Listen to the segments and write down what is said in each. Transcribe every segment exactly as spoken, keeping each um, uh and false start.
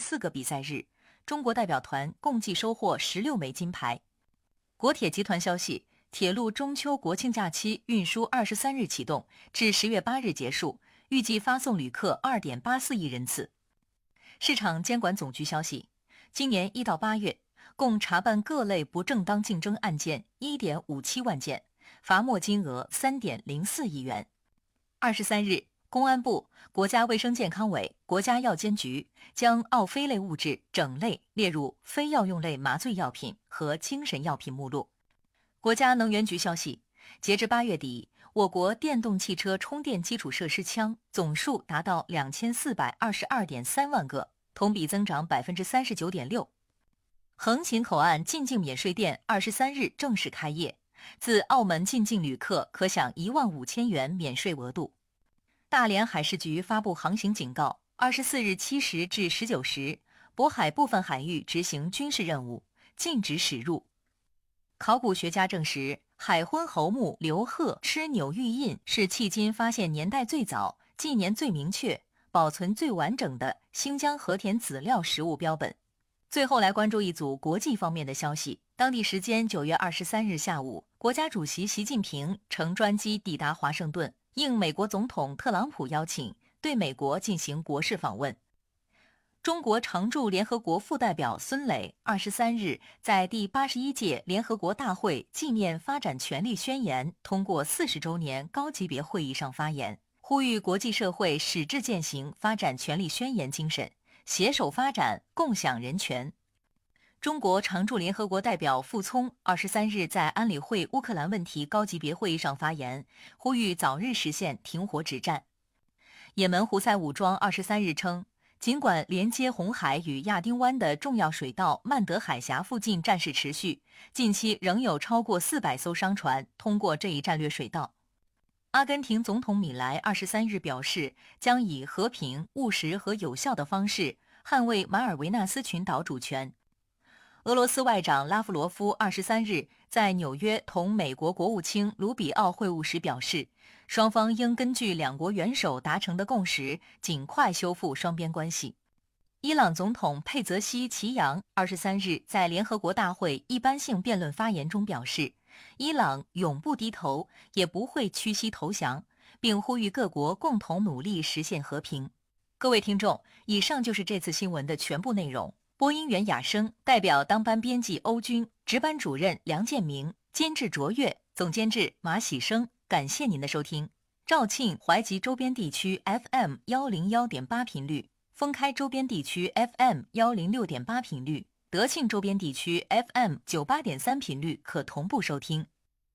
四个比赛日，中国代表团共计收获十六枚金牌。国铁集团消息，铁路中秋国庆假期运输二十三日启动，至十月八日结束，预计发送旅客 二点八四亿人次。市场监管总局消息，今年一到八月，共查办各类不正当竞争案件 一点五七万件，罚没金额 三点零四亿元。二十三日，公安部、国家卫生健康委、国家药监局将奥非类物质整类列入非药用类麻醉药品和精神药品目录。国家能源局消息，截至八月底，我国电动汽车充电基础设施枪总数达到两千四百二十二点三万个，同比增长 百分之三十九点六。横琴口岸进境免税店二十三日正式开业，自澳门进境旅客可享一万五千元免税额度。大连海事局发布航行警告，二十四日七时至十九时，渤海部分海域执行军事任务，禁止驶入。考古学家证实，海昏侯墓刘贺吃纽玉印是迄今发现年代最早、纪年最明确、保存最完整的新疆和田籽料食物标本。最后来关注一组国际方面的消息。当地时间九月二十三日下午，国家主席习近平乘专机抵达华盛顿，应美国总统特朗普邀请，对美国进行国事访问。中国常驻联合国副代表孙磊二十三日在第八十一届联合国大会纪念发展权利宣言通过四十周年高级别会议上发言，呼吁国际社会矢志践行发展权利宣言精神，携手发展，共享人权。中国常驻联合国代表傅聪二十三日在安理会乌克兰问题高级别会议上发言，呼吁早日实现停火止战。也门胡塞武装二十三日称，尽管连接红海与亚丁湾的重要水道曼德海峡附近战事持续，近期仍有超过四百艘商船通过这一战略水道。阿根廷总统米莱二十三日表示，将以和平、务实和有效的方式捍卫马尔维纳斯群岛主权。俄罗斯外长拉夫罗夫二十三日在纽约同美国国务卿卢比奥会晤时表示，双方应根据两国元首达成的共识，尽快修复双边关系。伊朗总统佩泽西奇扬二十三日在联合国大会一般性辩论发言中表示，伊朗永不低头，也不会屈膝投降，并呼吁各国共同努力实现和平。各位听众，以上就是这次新闻的全部内容。播音员雅生，代表当班编辑欧军，值班主任梁建明，监制卓越，总监制马喜生。感谢您的收听。肇庆、怀集周边地区 F M 一零一点八 频率，封开周边地区 F M 一零六点八 频率，德庆周边地区 F M 九十八点三 频率可同步收听。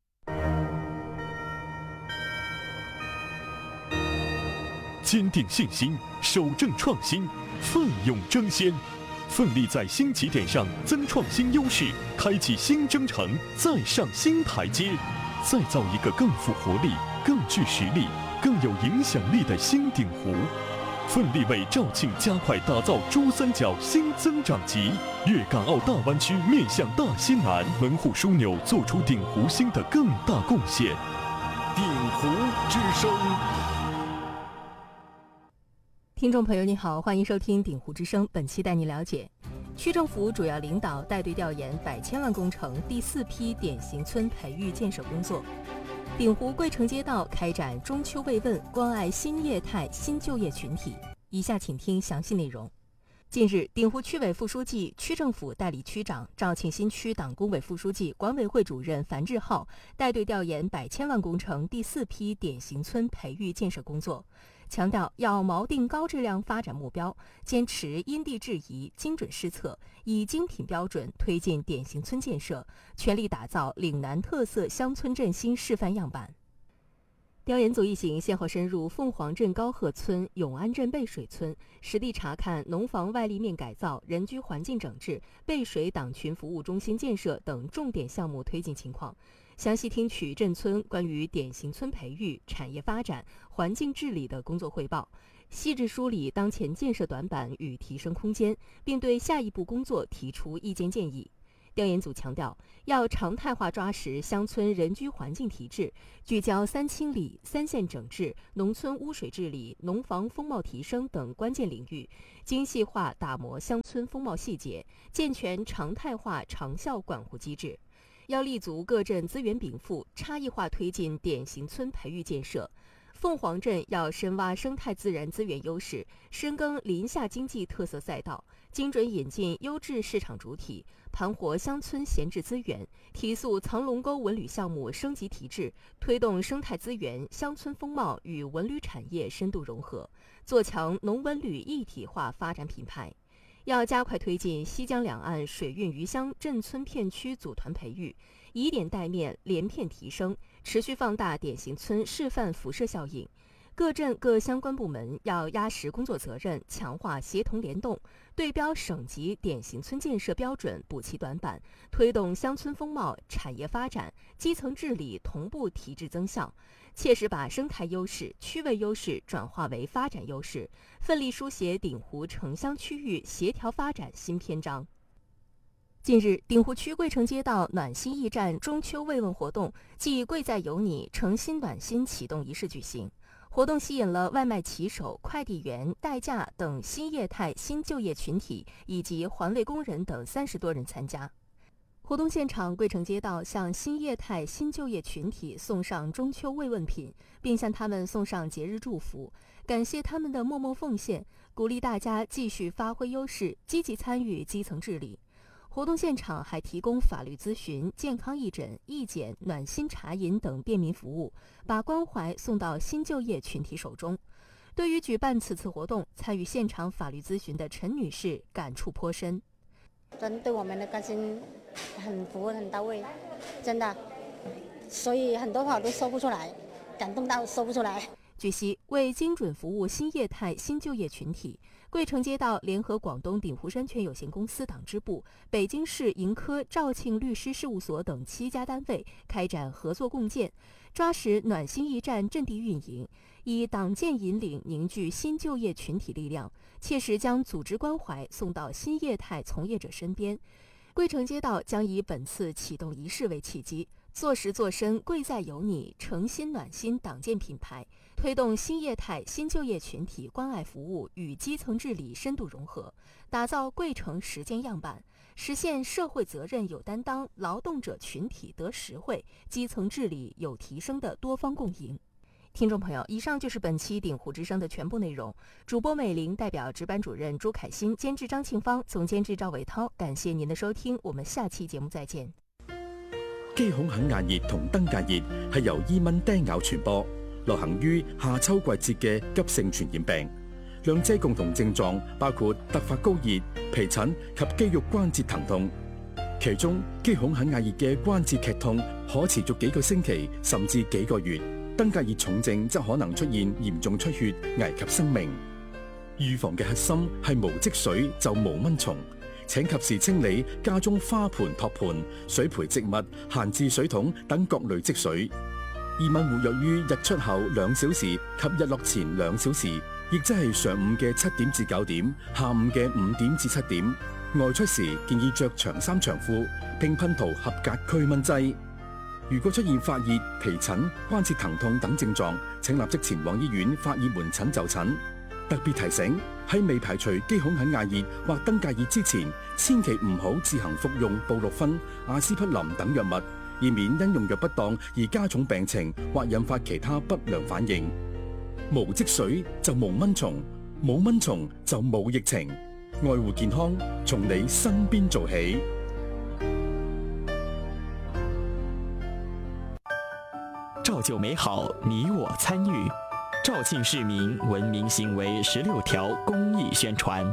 坚定信心，守正创新，奋勇争先，奋力在新起点上增创新优势，开启新征程，再上新台阶，再造一个更富活力、更具实力、更有影响力的新鼎湖。奋力为肇庆加快打造珠三角新增长极，粤港澳大湾区面向大西南门户枢纽做出鼎湖新的更大贡献。鼎湖之声。 听众朋友你好，欢迎收听鼎湖之声，本期带你了解区政府主要领导带队调研百千万工程第四批典型村培育建设工作。鼎湖桂城街道开展中秋慰问，关爱新业态新就业群体。以下请听详细内容。近日，鼎湖区委副书记、区政府代理区长、肇庆新区党工委副书记、管委会主任樊志浩带队调研百千万工程第四批典型村培育建设工作，强调要锚定高质量发展目标，坚持因地制宜、精准施策，以精品标准推进典型村建设，全力打造岭南特色乡村振兴示范样板。调研组一行先后深入凤凰镇高鹤村、永安镇背水村，实地查看农房外立面改造、人居环境整治、背水党群服务中心建设等重点项目推进情况，详细听取镇村关于典型村培育、产业发展、环境治理的工作汇报，细致梳理当前建设短板与提升空间，并对下一步工作提出意见建议。 调研组强调，要常态化抓实乡村人居环境提质，聚焦三清理、三线整治、农村污水治理、农房风貌提升等关键领域，精细化打磨乡村风貌细节，健全常态化长效管护机制。要立足各镇资源禀赋，差异化推进典型村培育建设。凤凰镇要深挖生态自然资源优势，深耕林下经济特色赛道，精准引进优质市场主体，盘活乡村闲置资源，提速藏龙沟文旅项目升级提质，推动生态资源、乡村风貌与文旅产业深度融合，做强农文旅一体化发展品牌。要加快推进西江两岸水运渔乡镇村片区组团培育，以点带面，连片提升，持续放大典型村示范辐射效应。各镇各相关部门要压实工作责任，强化协同联动，对标省级典型村建设标准，补齐短板，推动乡村风貌、产业发展、基层治理同步提质增效，切实把生态优势、区位优势转化为发展优势，奋力书写鼎湖城乡区域协调发展新篇章。近日，鼎湖区桂城街道暖心驿站中秋慰问活动暨贵在有你诚心暖心启动仪式举行。活动吸引了外卖骑手、快递员、代驾等新业态新就业群体以及环卫工人等三十多人参加。活动现场，桂城街道向新业态新就业群体送上中秋慰问品，并向他们送上节日祝福，感谢他们的默默奉献，鼓励大家继续发挥优势，积极参与基层治理。活动现场还提供法律咨询、健康义诊、义检、暖心茶饮等便民服务，把关怀送到新就业群体手中。对于举办此次活动，参与现场法律咨询的陈女士感触颇深。 真对我们的关心很服务很到位，真的，所以很多话都说不出来，感动到说不出来。 据悉，为精准服务新业态新就业群体，桂城街道联合广东鼎湖山泉有限公司党支部、北京市盈科肇庆律师事务所等七家单位开展合作共建，抓实暖心驿站阵地运营，以党建引领凝聚新就业群体力量，切实将组织关怀送到新业态从业者身边。桂城街道将以本次启动仪式为契机，做实做深贵在有你诚心暖心党建品牌，推动新业态新就业群体关爱服务与基层治理深度融合，打造桂城实践样板，实现社会责任有担当、劳动者群体得实惠、基层治理有提升的多方共赢。听众朋友，以上就是本期鼎湖之声的全部内容。主播美玲代表值班主任朱凯欣，监制张庆芳，总监制赵伟涛，感谢您的收听，我們下期節目再見。 肌孔肯亞熱同登革熱係由伊蚊叮咬傳播，流行於夏秋季節嘅急性傳染病。兩者共同症狀包括突發高熱、皮疹及肌肉關節疼痛。其中，肌孔肯亞熱嘅關節劇痛可持續幾個星期甚至幾個月。登革熱重症則可能出現嚴重出血，危及生命。預防嘅核心係無積水就無蚊蟲，請及時清理家中花盆、托盤、水培植物、閒置水桶等各類積水。伊蚊活躍於日出後兩小時及日落前兩小時，亦即係上午嘅七點至九點，下午嘅五點至七點。外出時建議着長衫長褲，並噴塗合格驅蚊劑。如果出現發熱、皮疹、關節疼痛等症狀，請立即前往醫院發熱門診就診。特別提醒，喺未排除肌孔肯亞熱或登革熱之前，千祈唔好自行服用布洛芬、阿司匹林等藥物，以免因用藥不當而加重病情或引發其他不良反應。無積水就無蚊蟲，冇蚊蟲就冇疫情。愛護健康，從你身邊做起。 造就美好，你我参与。肇庆市民文明行为十六条公益宣传。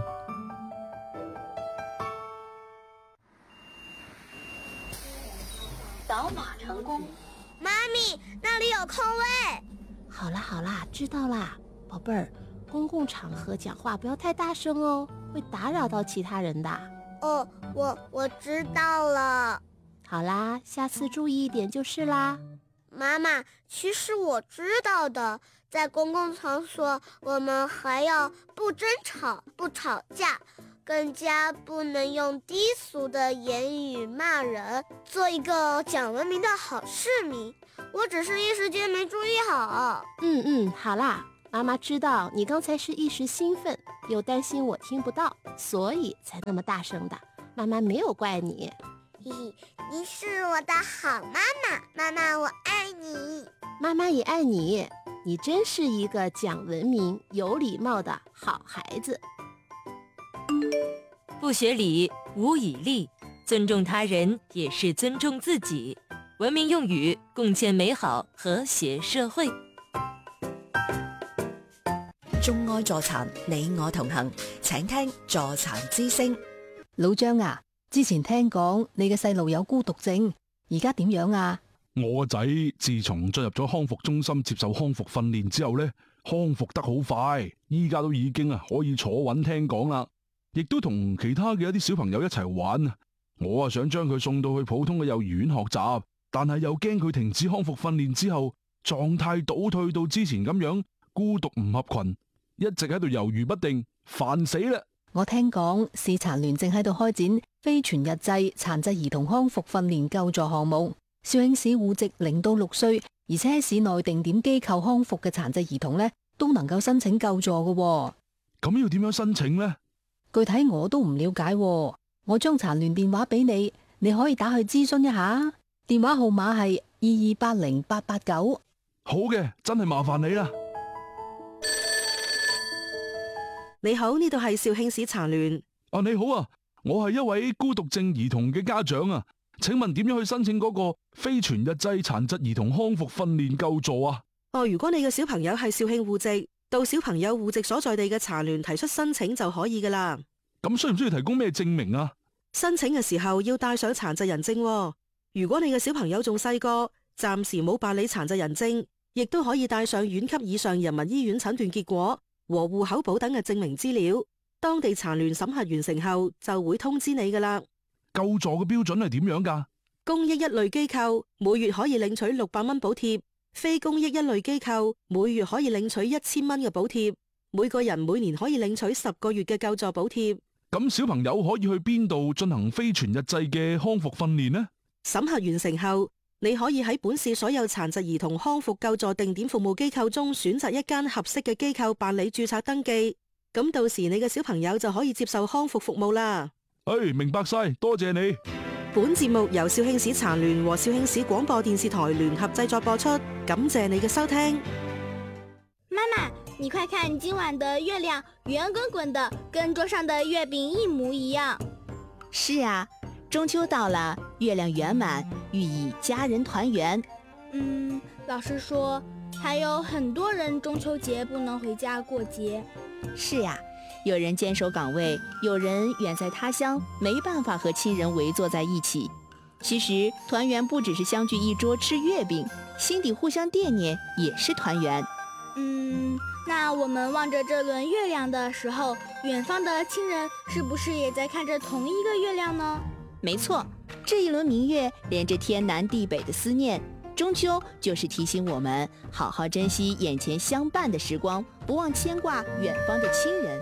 扫码成功。 妈咪，那里有空位。 好啦好啦，知道啦，宝贝儿，公共场合讲话不要太大声哦，会打扰到其他人的。 哦，我我知道了。 好啦，下次注意一点就是啦。 妈妈，其实我知道的，在公共场所我们还要不争吵、不吵架， 更加不能用低俗的言语骂人，做一个讲文明的好市民。我只是一时间没注意好。 嗯嗯，好啦，妈妈知道你刚才是一时兴奋，又担心我听不到，所以才那么大声的。妈妈没有怪你。 嘿嘿，你是我的好妈妈，妈妈我爱你。 妈妈也爱你，你真是一个讲文明、有礼貌的好孩子。 不学礼，无以立。尊重他人也是尊重自己。文明用語，共建美好和諧社會。 眾愛助殘，你我同行，請聽助殘之聲。 老張啊，之前聽講你嘅細路有孤獨症，而家點樣啊？ 我個仔自從進入咗康復中心接受康復訓練之後呢，康復得好快，依家都已經啊可以坐穩聽講啦，亦都同其他嘅一啲小朋友一齊玩啊。我啊想將佢送到去普通嘅幼兒園學習，但係又驚佢停止康復訓練之後狀態倒退到之前咁樣，孤獨唔合群，一直喺度猶豫不定，煩死啦！ 我聽講市殘聯正喺度開展非全日制殘疾兒童康復訓練救助項目，肇慶市戶籍零到六歲，而且喺市內定點機構康復嘅殘疾兒童呢，都能夠申請救助嘅喎。 咁要點樣申請呢？ 具體我都唔了解喎，我將殘聯電話俾你，你可以打去諮詢一下。電話號碼係二二八零八八九。 好嘅，真係麻煩你啦。 你好，呢度係肇慶市殘聯。 啊，你好啊，我係一位孤獨症兒童嘅家長啊，請問點樣去申請嗰個非全日制殘疾兒童康復訓練救助啊？ 哦，如果你嘅小朋友係肇慶戶籍，到小朋友戶籍所在地嘅殘聯提出申請就可以噶啦。 咁需唔需要提供咩證明啊？ 申請嘅時候要帶上殘疾人證喎。如果你嘅小朋友仲細個，暫時冇辦理殘疾人證，亦都可以帶上縣級以上人民醫院診斷結果和戶口簿等嘅證明資料。當地殘聯審核完成後，就會通知你噶啦。 救助嘅標準係點樣噶？ 公益一類機構每月可以領取六百蚊補貼，非公益一類機構每月可以領取一千蚊嘅補貼，每個人每年可以領取十個月嘅救助補貼。 咁小朋友可以去邊度進行非全日制嘅康復訓練呢？ 審核完成後，你可以喺本市所有殘疾兒童康復救助定點服務機構中選擇一間合適嘅機構辦理註冊登記，咁到時你嘅小朋友就可以接受康復服務啦。 誒，明白晒，多謝你。 本節目由肇慶市殘聯和肇慶市廣播電視台聯合製作播出，感謝你嘅收聽。 媽媽，你快看今晚的月亮圓滾滾的，跟桌上的月餅一模一樣。 是啊，中秋到了，月亮圓滿，寓意家人團圓。 嗯，老師說還有很多人中秋節不能回家過節。 是呀，有人堅守崗位，有人遠在他鄉，沒辦法和親人圍坐在一起。其實團圓不只是相聚一桌吃月餅，心底互相惦念也是團圓。 嗯，那我們望着這輪月亮的時候，遠方的親人是不是也在看着同一個月亮呢？ 沒錯，這一輪明月連着天南地北的思念，中秋就是提醒我們好好珍惜眼前相伴的時光，不忘牽掛遠方的親人。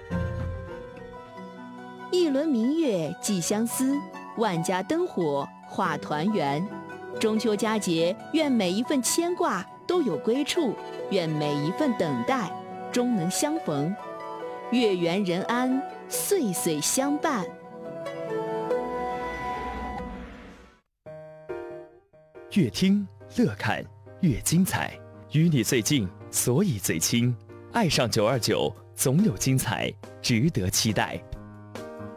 一輪明月寄相思，萬家燈火話團圓。中秋佳節，願每一份牽掛都有歸處，願每一份等待終能相逢，月圓人安，歲歲相伴。 越聽樂看越精彩，與你最近，所以最親。愛上九二九，總有精彩，值得期待。